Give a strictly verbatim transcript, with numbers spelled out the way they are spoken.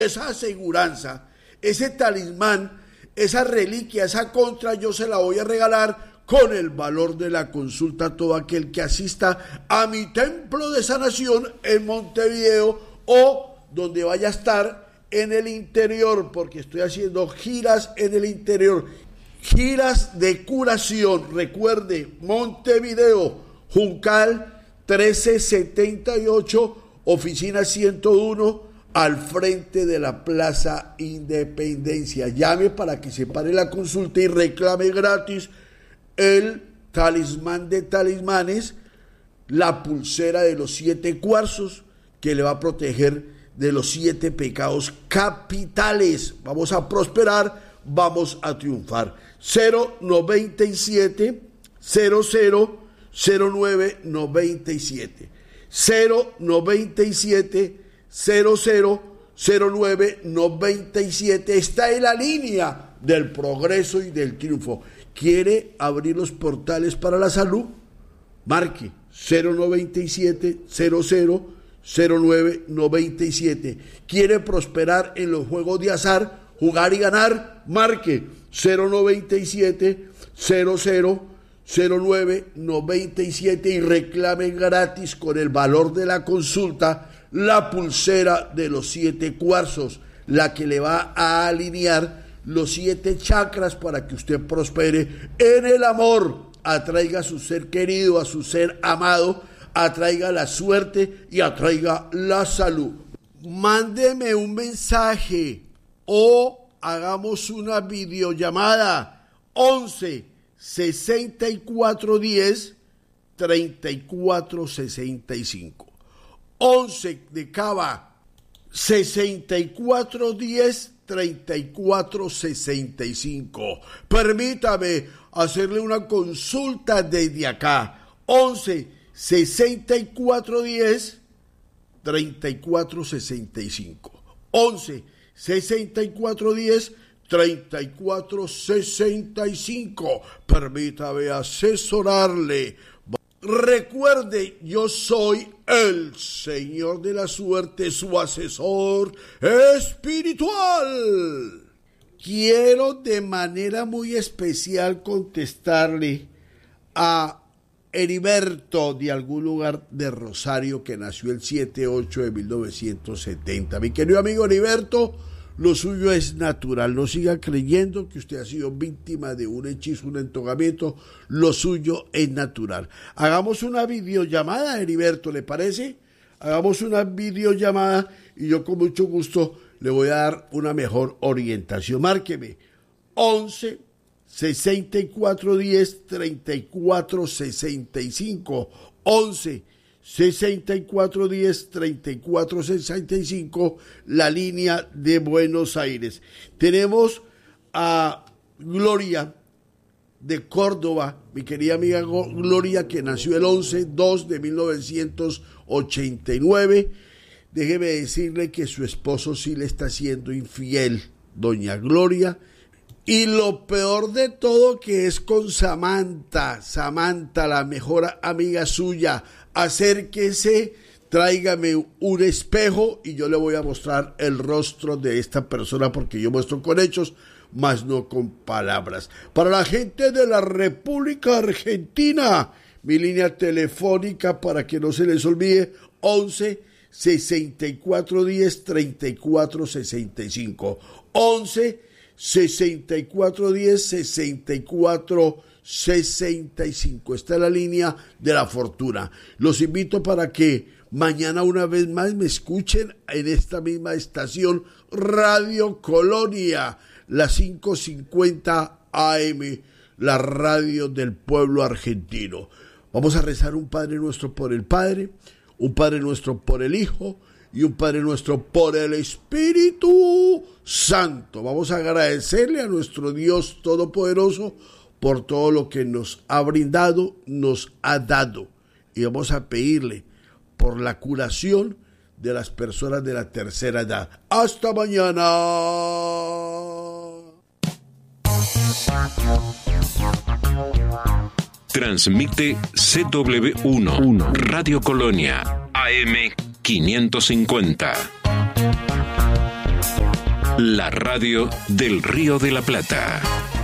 esa aseguranza, ese talismán, esa reliquia, esa contra, yo se la voy a regalar con el valor de la consulta a todo aquel que asista a mi templo de sanación en Montevideo o donde vaya a estar en el interior, porque estoy haciendo giras en el interior, giras de curación. Recuerde, Montevideo, Juncal trece setenta y ocho, oficina ciento uno, al frente de la Plaza Independencia. Llame para que se pare la consulta y reclame gratis el talismán de talismanes, la pulsera de los siete cuarzos que le va a proteger de los siete pecados capitales. Vamos a prosperar, vamos a triunfar. cero noventa y siete cero cero cero nueve noventa y siete cero noventa y siete cero cero cero nueve noventa y siete. Está en la línea del progreso y del triunfo. ¿Quiere abrir los portales para la salud? Marque cero noventa y siete cero cero cero nueve noventa y siete. ¿Quiere prosperar en los juegos de azar, jugar y ganar? Marque cero noventa y siete cero cero cero nueve noventa y siete y reclame gratis con el valor de la consulta la pulsera de los siete cuarzos, la que le va a alinear los siete chakras para que usted prospere en el amor, atraiga a su ser querido, a su ser amado, atraiga la suerte y atraiga la salud. Mándeme un mensaje o hagamos una videollamada once sesenta y cuatro diez treinta y cuatro sesenta y cinco. once de Cava, sesenta y cuatro diez treinta y cuatro sesenta y cinco. Permítame hacerle una consulta desde acá. once sesenta y cuatro diez treinta y cuatro sesenta y cinco. once sesenta y cuatro diez treinta y cuatro sesenta y cinco. Permítame asesorarle. Recuerde, yo soy el Señor de la Suerte, su asesor espiritual. Quiero de manera muy especial contestarle a Heriberto de algún lugar de Rosario que nació el siete ocho de mil novecientos setenta. Mi querido amigo Heriberto, lo suyo es natural, no siga creyendo que usted ha sido víctima de un hechizo, un entogamiento, lo suyo es natural. Hagamos una videollamada, Heriberto, ¿le parece? Hagamos una videollamada y yo con mucho gusto le voy a dar una mejor orientación. Márqueme once sesenta y cuatro diez treinta y cuatro sesenta y cinco, once sesenta y cuatro diez treinta y cuatro sesenta y cinco, la línea de Buenos Aires. Tenemos a Gloria de Córdoba, mi querida amiga Gloria, que nació el once dos de mil novecientos ochenta y nueve. Déjeme decirle que su esposo sí le está siendo infiel, doña Gloria. Y lo peor de todo que es con Samantha, Samantha, la mejor amiga suya. Acérquese, tráigame un espejo y yo le voy a mostrar el rostro de esta persona, porque yo muestro con hechos, más no con palabras. Para la gente de la República Argentina, mi línea telefónica para que no se les olvide, once sesenta y cuatro diez treinta y cuatro sesenta y cinco, once sesenta y cuatro diez sesenta y cuatro sesenta y cinco. Está la línea de la fortuna. Los invito para que mañana una vez más me escuchen en esta misma estación Radio Colonia, las cinco cincuenta A M, la radio del pueblo argentino. Vamos a rezar un Padre Nuestro por el Padre, un Padre Nuestro por el Hijo y un Padre Nuestro por el Espíritu Santo. Vamos a agradecerle a nuestro Dios Todopoderoso por todo lo que nos ha brindado, nos ha dado. Y vamos a pedirle por la curación de las personas de la tercera edad. ¡Hasta mañana! Transmite C W uno, Radio Colonia, A M quinientos cincuenta. La radio del Río de la Plata.